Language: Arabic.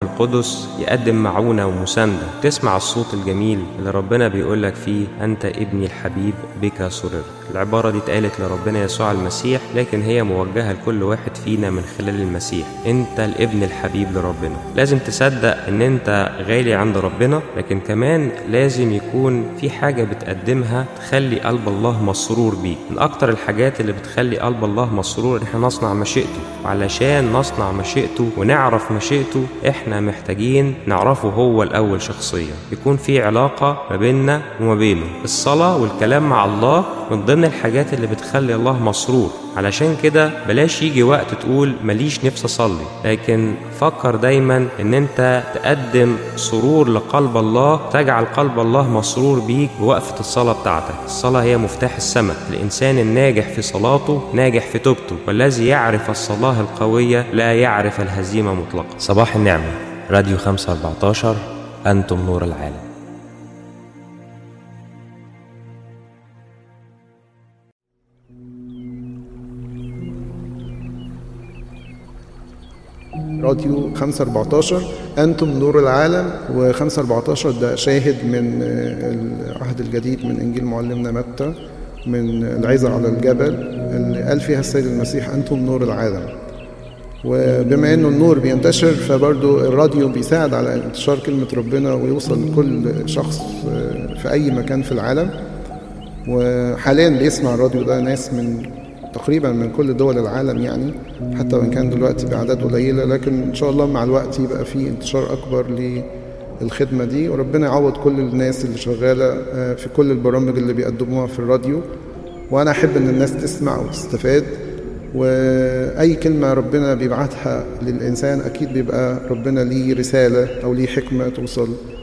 القدس يقدم معونة ومساندة. تسمع الصوت الجميل اللي ربنا بيقولك فيه أنت ابني الحبيب بك سررت. العبارة دي اتقالت لربنا يسوع المسيح، لكن هي موجهة لكل واحد فينا من خلال المسيح. انت الابن الحبيب لربنا. لازم تصدق ان انت غالي عند ربنا، لكن كمان لازم يكون في حاجة بتقدمها تخلي قلب الله مسرور بيك. من اكتر الحاجات اللي بتخلي قلب الله مسرور ان احنا نصنع مشيئته، وعلشان نصنع مشيئته ونعرف مشيئته احنا محتاجين نعرفه هو الاول شخصيا. يكون في علاقة ما بيننا وما بينه. الصلاة والكلام مع الله من ضمن الحاجات اللي بتخلي الله مسرور. علشان كده بلاش يجي وقت تقول ماليش نفس أصلي، لكن فكر دايما ان انت تقدم سرور لقلب الله، تجعل قلب الله مسرور بيك بوقفة الصلاة بتاعتك. الصلاة هي مفتاح السماء. الإنسان الناجح في صلاته ناجح في توبته، والذي يعرف الصلاة القوية لا يعرف الهزيمة مطلقا. صباح النعمة. راديو 514، أنتم نور العالم. راديو 514 أنتم نور العالم. و514 ده شاهد من العهد الجديد من إنجيل معلمنا متى، من العظة على الجبل اللي قال فيها السيد المسيح أنتم نور العالم. وبما إنه النور بينتشر، فبرضو الراديو بيساعد على انتشار كلمة ربنا ويوصل لكل شخص في أي مكان في العالم. وحاليا بيسمع الراديو ده ناس من تقريبا من كل دول العالم، يعني حتى وإن كان دلوقتي بأعداد قليلة، لكن إن شاء الله مع الوقت يبقى فيه انتشار أكبر للخدمة دي. وربنا يعوض كل الناس اللي شغالة في كل البرامج اللي بيقدموها في الراديو. وأنا أحب إن الناس تسمع وتستفاد، وأي كلمة ربنا بيبعتها للإنسان أكيد بيبقى ربنا ليه رسالة أو ليه حكمة توصل.